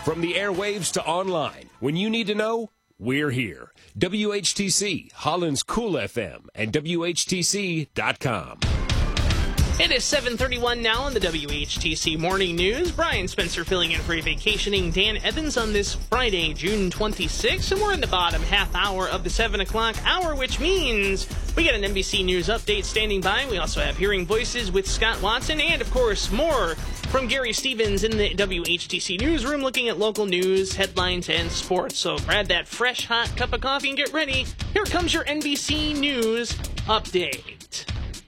From the airwaves to online, when you need to know, we're here. WHTC, Holland's Cool FM, and WHTC.com. It is 7:31 now on the WHTC Morning News. Brian Spencer filling in for a vacationing Dan Evans on this Friday, June 26th, and we're in the bottom half hour of the 7 o'clock hour, which means we get an NBC News update standing by. We also have Hearing Voices with Scott Watson, and of course, more from Gary Stevens in the WHTC newsroom looking at local news, headlines, and sports. So grab that fresh, hot cup of coffee and get ready. Here comes your NBC News update.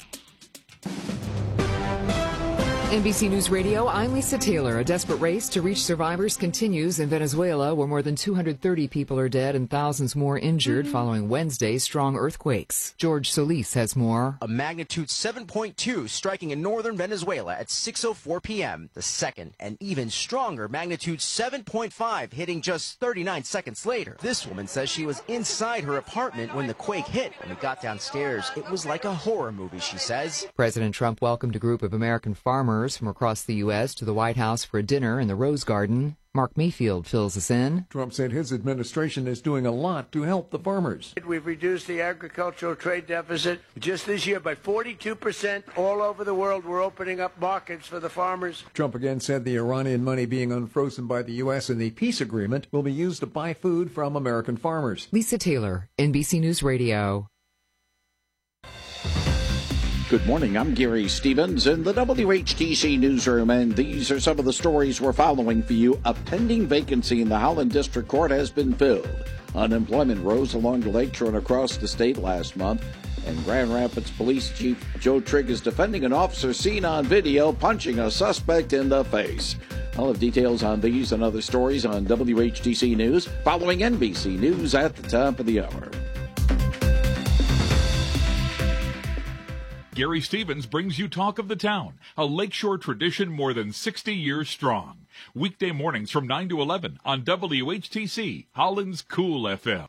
NBC News Radio, I'm Lisa Taylor. A desperate race to reach survivors continues in Venezuela, where more than 230 people are dead and thousands more injured following Wednesday's strong earthquakes. George Solis has more. A magnitude 7.2 striking in northern Venezuela at 6:04 p.m. The second and even stronger magnitude 7.5 hitting just 39 seconds later. This woman says she was inside her apartment when the quake hit. When we got downstairs, it was like a horror movie, she says. President Trump welcomed a group of American farmers from across the U.S. to the White House for a dinner in the Rose Garden. Mark Mayfield fills us in. Trump said his administration is doing a lot to help the farmers. We've reduced the agricultural trade deficit just this year by 42%. All over the world, we're opening up markets for the farmers. Trump again said the Iranian money being unfrozen by the U.S. in the peace agreement will be used to buy food from American farmers. Lisa Taylor, NBC News Radio. Good morning, I'm Gary Stevens in the WHTC newsroom, and these are some of the stories we're following for you. A pending vacancy in the Holland District Court has been filled. Unemployment rose along the lakeshore and across the state last month, and Grand Rapids Police Chief Joe Trigg is defending an officer seen on video punching a suspect in the face. I'll have details on these and other stories on WHTC News following NBC News at the top of the hour. Gary Stevens brings you Talk of the Town, a lakeshore tradition more than 60 years strong. Weekday mornings from 9 to 11 on WHTC, Holland's Cool FM.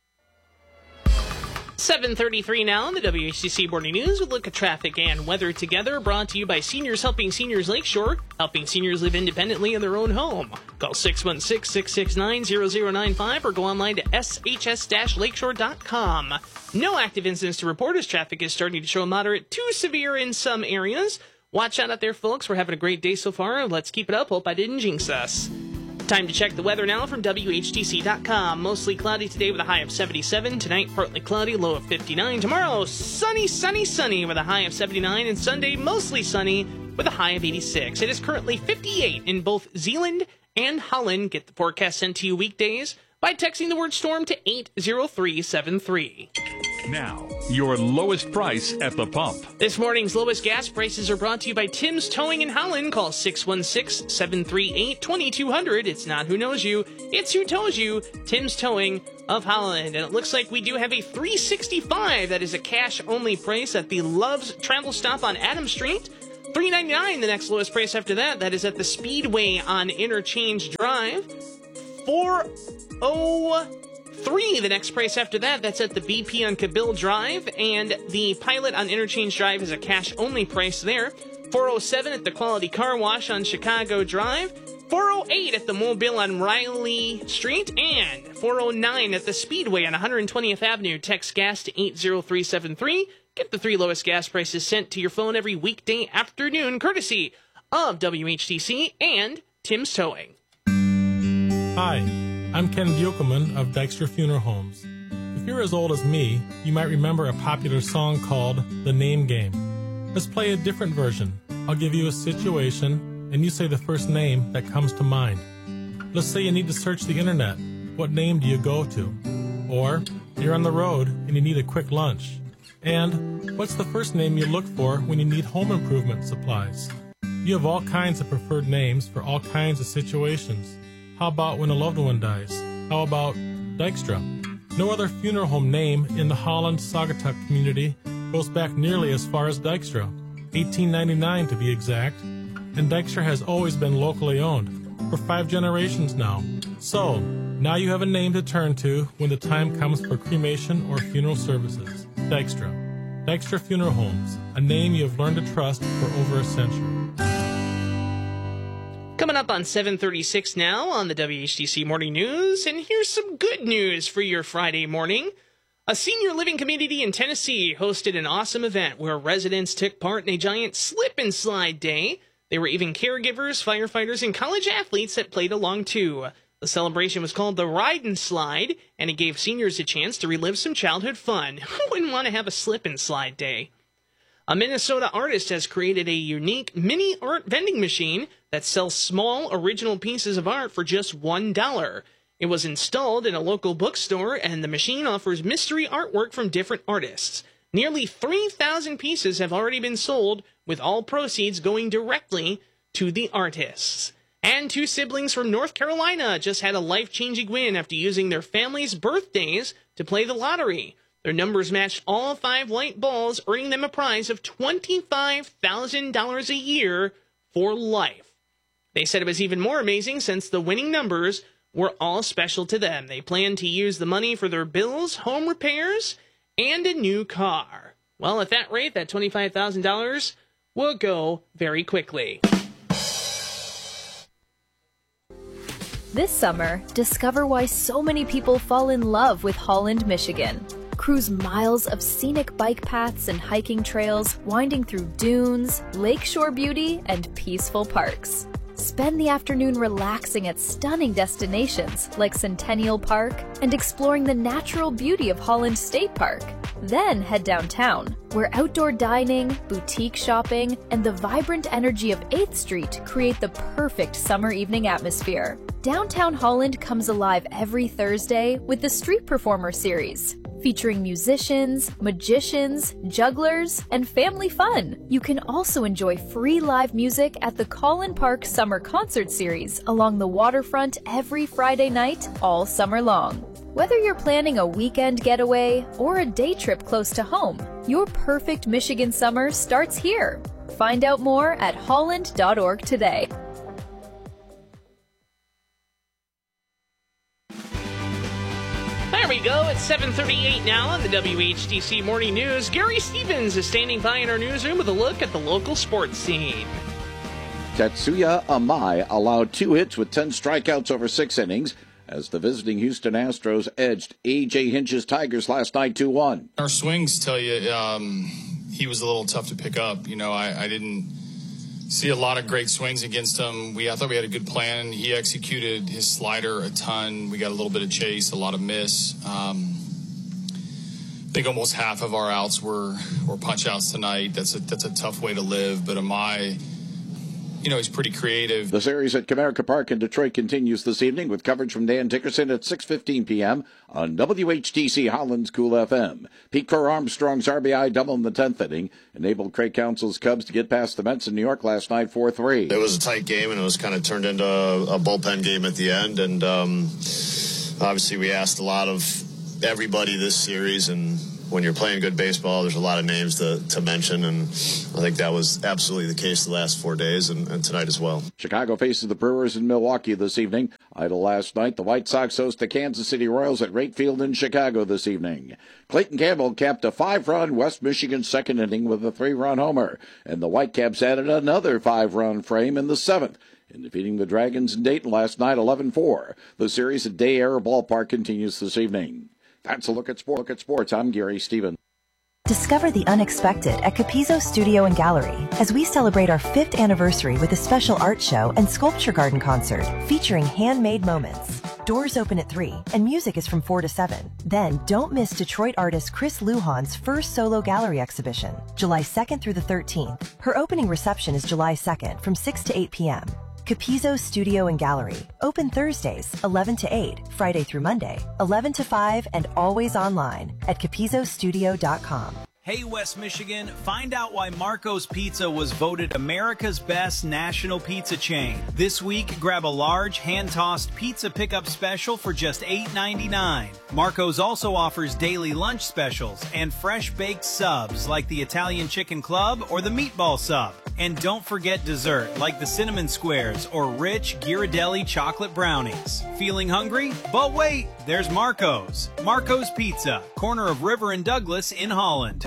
7:33 now on the WHTC Morning News. We'll look at traffic and weather together, brought to you by Seniors Helping Seniors Lakeshore, helping seniors live independently in their own home. Call 616-669-0095 or go online to shs-lakeshore.com. No active incidents to report as traffic is starting to show moderate to severe in some areas. Watch out there, folks. We're having a great day so far. Let's keep it up. Hope I didn't jinx us. Time to check the weather now from WHTC.com. Mostly cloudy today with a high of 77. Tonight, partly cloudy, low of 59. Tomorrow, sunny, sunny, sunny with a high of 79. And Sunday, mostly sunny with a high of 86. It is currently 58 in both Zeeland and Holland. Get the forecast sent to you weekdays by texting the word storm to 80373. Now, your lowest price at the pump. This morning's lowest gas prices are brought to you by Tim's Towing in Holland. Call 616-738-2200. It's not who knows you, it's who tows you. Tim's Towing of Holland. And it looks like we do have a $365. That is a cash-only price at the Love's Travel Stop on Adams Street. $399, the next lowest price after that. That is at the Speedway on Interchange Drive. $403, the next price after that. That's at the BP on Cabill Drive, and the Pilot on Interchange Drive is a cash-only price there. $407 at the Quality Car Wash on Chicago Drive. $408 at the Mobile on Riley Street, and $409 at the Speedway on 120th Avenue. Text gas to 80373. Get the three lowest gas prices sent to your phone every weekday afternoon, courtesy of WHTC and Tim's Towing. Hi, I'm Ken Buchelman of Dykstra Funeral Homes. If you're as old as me, you might remember a popular song called The Name Game. Let's play a different version. I'll give you a situation, and you say the first name that comes to mind. Let's say you need to search the internet. What name do you go to? Or you're on the road and you need a quick lunch. And what's the first name you look for when you need home improvement supplies? You have all kinds of preferred names for all kinds of situations. How about when a loved one dies? How about Dykstra? No other funeral home name in the Holland-Saugatuck community goes back nearly as far as Dykstra, 1899 to be exact, and Dykstra has always been locally owned, for 5 generations now. So, now you have a name to turn to when the time comes for cremation or funeral services. Dykstra. Dykstra Funeral Homes, a name you have learned to trust for over a century. Coming up on 7:36 now on the WHTC Morning News, and here's some good news for your Friday morning. A senior living community in Tennessee hosted an awesome event where residents took part in a giant slip and slide day. There were even caregivers, firefighters, and college athletes that played along too. The celebration was called the Ride and Slide, and it gave seniors a chance to relive some childhood fun. Who wouldn't want to have a slip and slide day? A Minnesota artist has created a unique mini art vending machine that sells small original pieces of art for just $1. It was installed in a local bookstore, and the machine offers mystery artwork from different artists. Nearly 3,000 pieces have already been sold, with all proceeds going directly to the artists. And two siblings from North Carolina just had a life-changing win after using their family's birthdays to play the lottery. Their numbers matched all 5 white balls, earning them a prize of $25,000 a year for life. They said it was even more amazing since the winning numbers were all special to them. They plan to use the money for their bills, home repairs, and a new car. Well, at that rate, that $25,000 will go very quickly. This summer, discover why so many people fall in love with Holland, Michigan. Cruise miles of scenic bike paths and hiking trails, winding through dunes, lakeshore beauty, and peaceful parks. Spend the afternoon relaxing at stunning destinations like Centennial Park and exploring the natural beauty of Holland State Park. Then head downtown, where outdoor dining, boutique shopping, and the vibrant energy of 8th Street create the perfect summer evening atmosphere. Downtown Holland comes alive every Thursday with the Street Performer series, featuring musicians, magicians, jugglers, and family fun. You can also enjoy free live music at the Collin Park Summer Concert Series along the waterfront every Friday night all summer long. Whether you're planning a weekend getaway or a day trip close to home, your perfect Michigan summer starts here. Find out more at holland.org today. There we go. It's 7:38 now on the WHTC Morning News. Gary Stevens is standing by in our newsroom with a look at the local sports scene. Tetsuya Amai allowed 2 hits with 10 strikeouts over 6 innings as the visiting Houston Astros edged A.J. Hinch's Tigers last night 2-1. Our swings tell you he was a little tough to pick up. You know, I didn't see a lot of great swings against him. I thought we had a good plan. He executed his slider a ton. We got a little bit of chase, a lot of miss. I think almost half of our outs were punch outs tonight. That's a tough way to live. But Amai, you know, he's pretty creative. The series at Comerica Park in Detroit continues this evening with coverage from Dan Dickerson at 6:15 p.m. on WHTC Holland's Cool FM. Pete Crow Armstrong's RBI double in the 10th inning enabled Craig Counsell's Cubs to get past the Mets in New York last night 4-3. It was a tight game, and it was kind of turned into a bullpen game at the end. And obviously we asked a lot of everybody this series, and when you're playing good baseball, there's a lot of names to mention, and I think that was absolutely the case the last 4 days and tonight as well. Chicago faces the Brewers in Milwaukee this evening. Idle last night, the White Sox host the Kansas City Royals at Rate Field in Chicago this evening. Clayton Campbell capped a 5-run West Michigan second inning with a 3-run homer, and the Whitecaps added another 5-run frame in the 7th. In defeating the Dragons in Dayton last night 11-4. The series at Day Air Ballpark continues this evening. That's a look at sports. I'm Gary Stevens. Discover the unexpected at Capizzo Studio and Gallery as we celebrate our 5th anniversary with a special art show and sculpture garden concert featuring handmade moments. Doors open at 3 and music is from 4 to 7. Then don't miss Detroit artist Chris Lujan's first solo gallery exhibition, July 2nd through the 13th. Her opening reception is July 2nd from 6 to 8 p.m. Capizzo Studio and Gallery. Open Thursdays, 11 to 8, Friday through Monday, 11 to 5, and always online at capizzostudio.com. Hey, West Michigan, find out why Marco's Pizza was voted America's best national pizza chain. This week, grab a large, hand-tossed pizza pickup special for just $8.99. Marco's also offers daily lunch specials and fresh-baked subs like the Italian Chicken Club or the Meatball Sub. And don't forget dessert like the Cinnamon Squares or rich Ghirardelli chocolate brownies. Feeling hungry? But wait, there's Marco's. Marco's Pizza, corner of River and Douglas in Holland.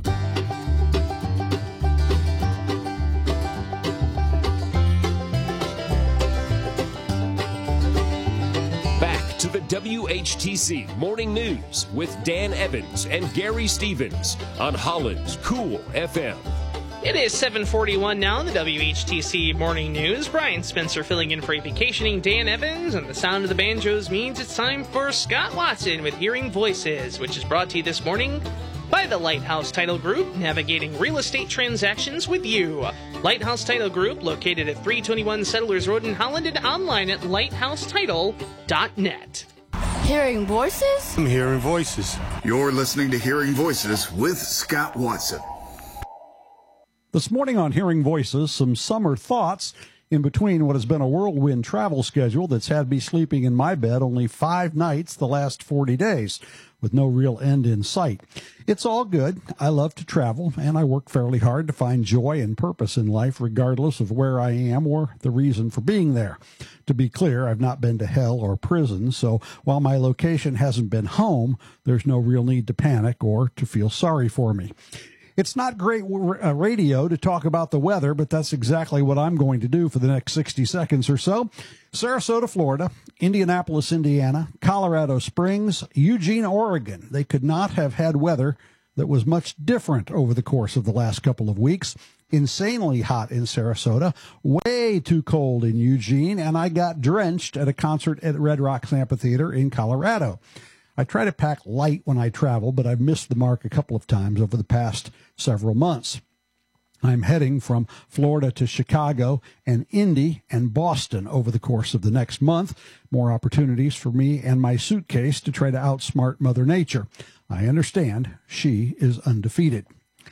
to the WHTC Morning News with Dan Evans and Gary Stevens on Holland's Cool FM. It is 7:41 now in the WHTC Morning News. Brian Spencer filling in for a vacationing Dan Evans, and the sound of the banjos means it's time for Scott Watson with Hearing Voices, which is brought to you this morning by the Lighthouse Title Group, navigating real estate transactions with you. Lighthouse Title Group, located at 321 Settlers Road in Holland, and online at lighthousetitle.net. Hearing Voices? I'm Hearing Voices. You're listening to Hearing Voices with Scott Watson. This morning on Hearing Voices, some summer thoughts in between what has been a whirlwind travel schedule that's had me sleeping in my bed only 5 nights the last 40 days, with no real end in sight. It's all good. I love to travel, and I work fairly hard to find joy and purpose in life, regardless of where I am or the reason for being there. To be clear, I've not been to hell or prison, so while my location hasn't been home, there's no real need to panic or to feel sorry for me. It's not great radio to talk about the weather, but that's exactly what I'm going to do for the next 60 seconds or so. Sarasota, Florida, Indianapolis, Indiana, Colorado Springs, Eugene, Oregon. They could not have had weather that was much different over the course of the last couple of weeks. Insanely hot in Sarasota, way too cold in Eugene, and I got drenched at a concert at Red Rocks Amphitheater in Colorado. I try to pack light when I travel, but I've missed the mark a couple of times over the past several months. I'm heading from Florida to Chicago and Indy and Boston over the course of the next month. More opportunities for me and my suitcase to try to outsmart Mother Nature. I understand she is undefeated.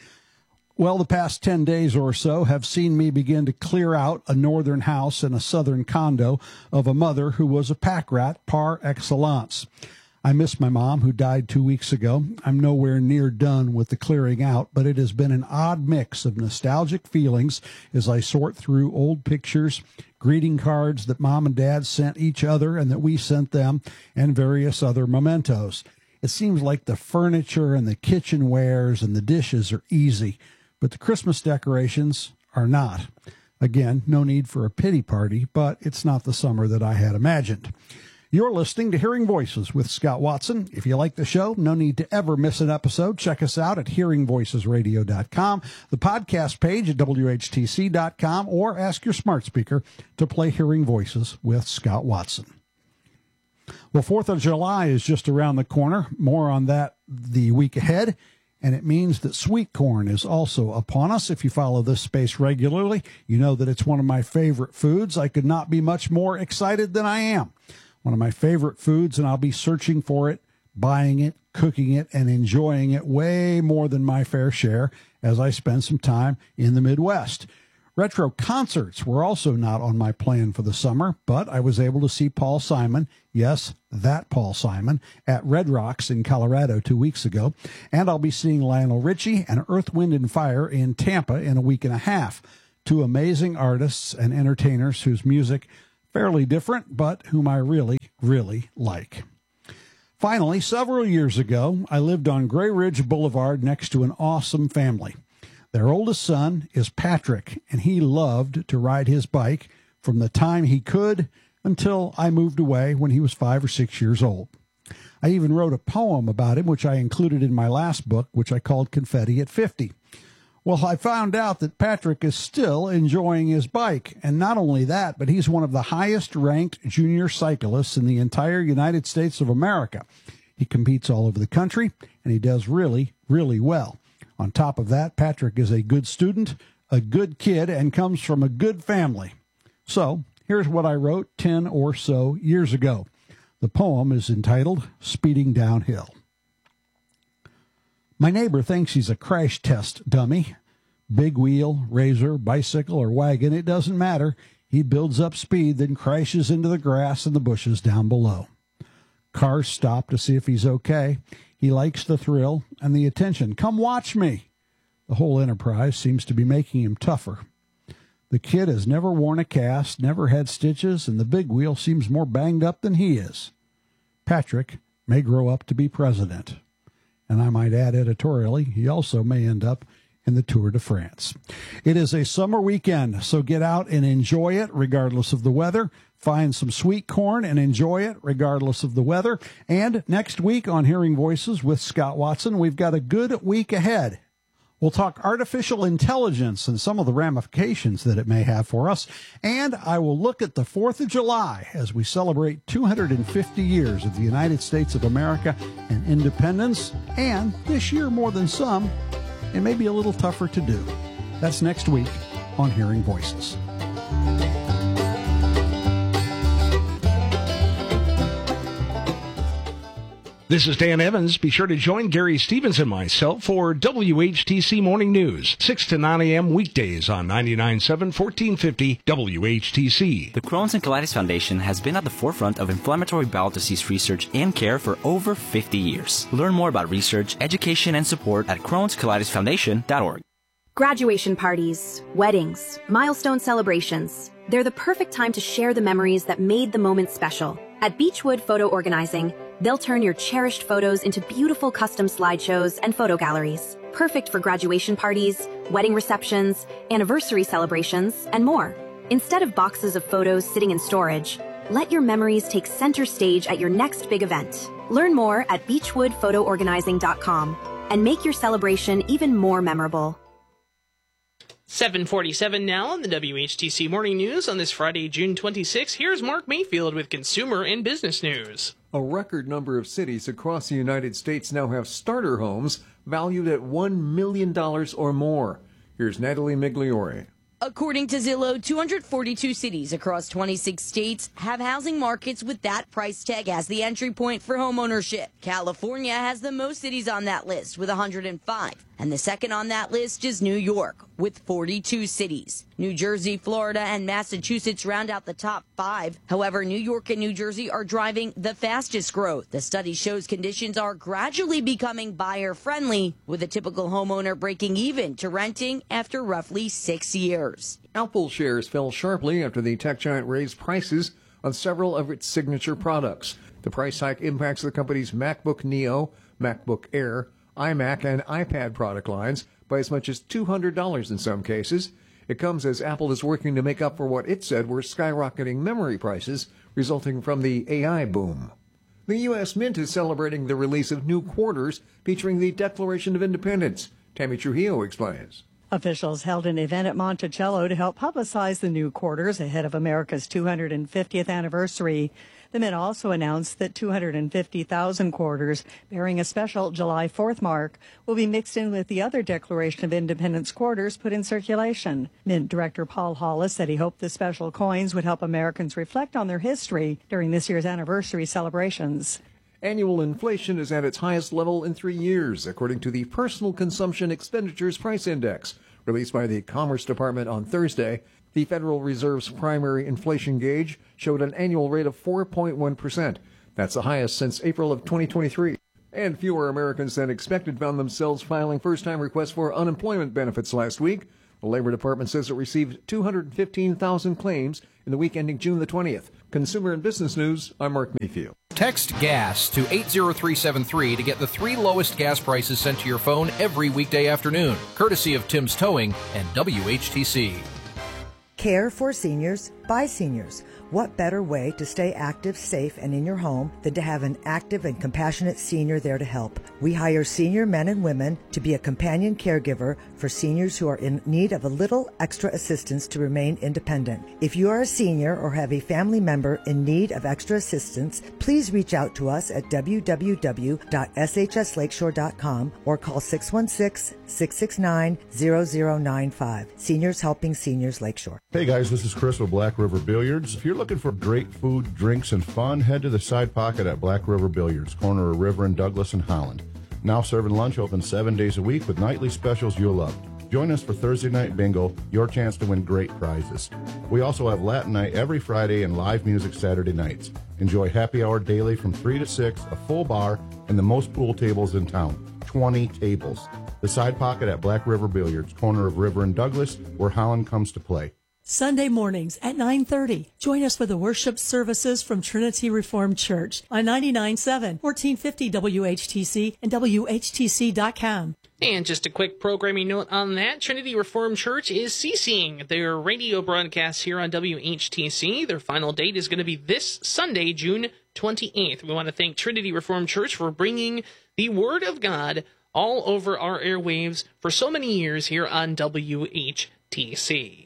Well, the past 10 days or so have seen me begin to clear out a northern house and a southern condo of a mother who was a pack rat par excellence. I miss my mom, who died 2 weeks ago. I'm nowhere near done with the clearing out, but it has been an odd mix of nostalgic feelings as I sort through old pictures, greeting cards that Mom and Dad sent each other and that we sent them, and various other mementos. It seems like the furniture and the kitchenwares and the dishes are easy, but the Christmas decorations are not. Again, no need for a pity party, but it's not the summer that I had imagined. You're listening to Hearing Voices with Scott Watson. If you like the show, no need to ever miss an episode. Check us out at hearingvoicesradio.com, the podcast page at WHTC.com, or ask your smart speaker to play Hearing Voices with Scott Watson. Well, 4th of July is just around the corner. More on that the week ahead. And it means that sweet corn is also upon us. If you follow this space regularly, you know that it's one of my favorite foods. I could not be much more excited than I am. One of my favorite foods, and I'll be searching for it, buying it, cooking it, and enjoying it way more than my fair share as I spend some time in the Midwest. Retro concerts were also not on my plan for the summer, but I was able to see Paul Simon, yes, that Paul Simon, at Red Rocks in Colorado 2 weeks ago, and I'll be seeing Lionel Richie and Earth, Wind & Fire in Tampa in a week and a half. 2 amazing artists and entertainers whose music fairly different, but whom I really, really like. Finally, several years ago, I lived on Gray Ridge Boulevard next to an awesome family. Their oldest son is Patrick, and he loved to ride his bike from the time he could until I moved away when he was 5 or 6 years old. I even wrote a poem about him, which I included in my last book, which I called Confetti at 50. Well, I found out that Patrick is still enjoying his bike. And not only that, but he's one of the highest-ranked junior cyclists in the entire United States of America. He competes all over the country, and he does really, really well. On top of that, Patrick is a good student, a good kid, and comes from a good family. So, here's what I wrote 10 or so years ago. The poem is entitled Speeding Downhill. My neighbor thinks he's a crash test dummy. Big wheel, razor, bicycle, or wagon, it doesn't matter. He builds up speed, then crashes into the grass and the bushes down below. Cars stop to see if he's okay. He likes the thrill and the attention. Come watch me. The whole enterprise seems to be making him tougher. The kid has never worn a cast, never had stitches, and the big wheel seems more banged up than he is. Patrick may grow up to be president. And I might add editorially, he also may end up in the Tour de France. It is a summer weekend, so get out and enjoy it regardless of the weather. find some sweet corn and enjoy it regardless of the weather. And next week on Hearing Voices with Scott Watson, we've got a good week ahead. We'll talk artificial intelligence and some of the ramifications that it may have for us. And I will look at the 4th of July as we celebrate 250 years of the United States of America and independence. And this year, more than some, it may be a little tougher to do. That's next week on Hearing Voices. This is Dan Evans. Be sure to join Gary Stevens and myself for WHTC Morning News, 6 to 9 a.m. weekdays on 99.7 1450 WHTC. The Crohn's and Colitis Foundation has been at the forefront of inflammatory bowel disease research and care for over 50 years. Learn more about research, education, and support at Crohn'sColitisFoundation.org. Graduation parties, weddings, milestone celebrations. They're the perfect time to share the memories that made the moment special. At Beechwood Photo Organizing, they'll turn your cherished photos into beautiful custom slideshows and photo galleries. Perfect for graduation parties, wedding receptions, anniversary celebrations, and more. Instead of boxes of photos sitting in storage, let your memories take center stage at your next big event. Learn more at beechwoodphotoorganizing.com and make your celebration even more memorable. 7:47 now on the WHTC Morning News on this Friday, June 26. Here's Mark Mayfield with consumer and business news. A record number of cities across the United States now have starter homes valued at $1 million or more. Here's Natalie Migliore. According to Zillow, 242 cities across 26 states have housing markets with that price tag as the entry point for homeownership. California has the most cities on that list with 105. And the second on that list is New York with 42 cities. New Jersey, Florida, and Massachusetts round out the top 5. However, New York and New Jersey are driving the fastest growth. The study shows conditions are gradually becoming buyer-friendly, with a typical homeowner breaking even to renting after roughly 6 years. Apple shares fell sharply after the tech giant raised prices on several of its signature products. The price hike impacts the company's MacBook Neo, MacBook Air, iMac, and iPad product lines by as much as $200 in some cases. It comes as Apple is working to make up for what it said were skyrocketing memory prices resulting from the AI boom. The U.S. Mint is celebrating the release of new quarters featuring the Declaration of Independence. Tammy Trujillo explains. Officials held an event at Monticello to help publicize the new quarters ahead of America's 250th anniversary. The Mint also announced that 250,000 quarters bearing a special July 4th mark will be mixed in with the other Declaration of Independence quarters put in circulation. Mint Director Paul Hollis said he hoped the special coins would help Americans reflect on their history during this year's anniversary celebrations. Annual inflation is at its highest level in 3 years, according to the Personal Consumption Expenditures Price Index, released by the Commerce Department on Thursday. The Federal Reserve's primary inflation gauge showed an annual rate of 4.1%. That's the highest since April of 2023. And fewer Americans than expected found themselves filing first-time requests for unemployment benefits last week. The Labor Department says it received 215,000 claims in the week ending June the 20th. Consumer and Business News, I'm Mark Mayfield. Text GAS to 80373 to get the 3 lowest gas prices sent to your phone every weekday afternoon, courtesy of Tim's Towing and WHTC. Care for seniors by seniors. What better way to stay active, safe, and in your home than to have an active and compassionate senior there to help? We hire senior men and women to be a companion caregiver for seniors who are in need of a little extra assistance to remain independent. If you are a senior or have a family member in need of extra assistance, please reach out to us at www.shslakeshore.com or call 616-669-0095. Seniors Helping Seniors Lakeshore. Hey guys, this is Chris with Black River Billiards. If you're looking for great food, drinks, and fun, head to the Side Pocket at Black River Billiards, corner of River and Douglas and Holland. Now serving lunch open 7 days a week with nightly specials you'll love. Join us for Thursday Night Bingo, your chance to win great prizes. We also have Latin Night every Friday and live music Saturday nights. Enjoy happy hour daily from 3 to 6, a full bar, and the most pool tables in town, 20 tables. The Side Pocket at Black River Billiards, corner of River and Douglas, where Holland comes to play. Sunday mornings at 9:30. Join us for the worship services from Trinity Reformed Church on 99.7, 1450 WHTC and WHTC.com. And just a quick programming note on that, Trinity Reformed Church is ceasing their radio broadcasts here on WHTC. Their final date is going to be this Sunday, June 28th. We want to thank Trinity Reformed Church for bringing the Word of God all over our airwaves for so many years here on WHTC.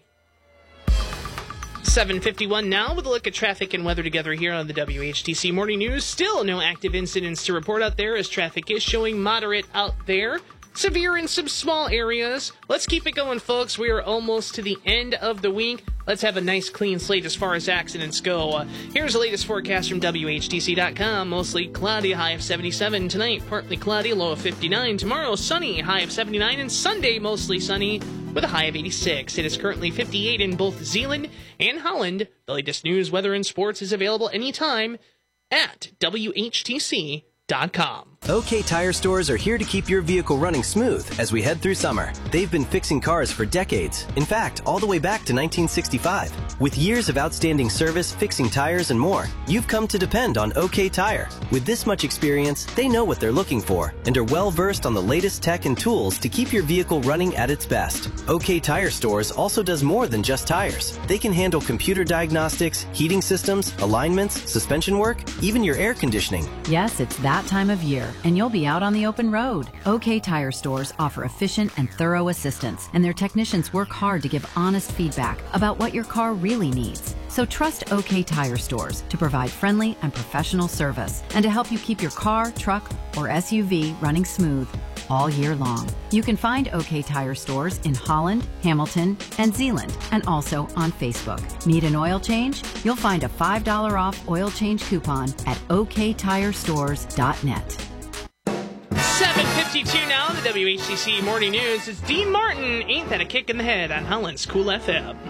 7:51 now with a look at traffic and weather together here on the WHTC Morning News. Still no active incidents to report out there as traffic is showing moderate out there. Severe in some small areas. Let's keep it going, folks. We are almost to the end of the week. Let's have a nice clean slate as far as accidents go. Here's the latest forecast from WHTC.com. Mostly cloudy, high of 77 tonight. Partly cloudy, low of 59. Tomorrow, sunny, high of 79. And Sunday, mostly sunny with a high of 86. It is currently 58 in both Zeeland and Holland. The latest news, weather, and sports is available anytime at WHTC.com. OK Tire stores are here to keep your vehicle running smooth as we head through summer. They've been fixing cars for decades. In fact, all the way back to 1965. With years of outstanding service, fixing tires, and more, you've come to depend on OK Tire. With this much experience, they know what they're looking for and are well versed on the latest tech and tools to keep your vehicle running at its best. OK Tire stores also does more than just tires. They can handle computer diagnostics, heating systems, alignments, suspension work, even your air conditioning. Yes, it's that time of year, and you'll be out on the open road. OK Tire stores offer efficient and thorough assistance, and their technicians work hard to give honest feedback about what your car really needs. So trust OK Tire stores to provide friendly and professional service and to help you keep your car, truck, or SUV running smooth all year long. You can find OK Tire stores in Holland, Hamilton, and Zeeland, and also on Facebook. Need an oil change? You'll find a $5 off oil change coupon at oktirestores.net. 7:52 now, the WHTC Morning News. It's Dean Martin, Ain't That a Kick in the Head on Holland's Cool FM.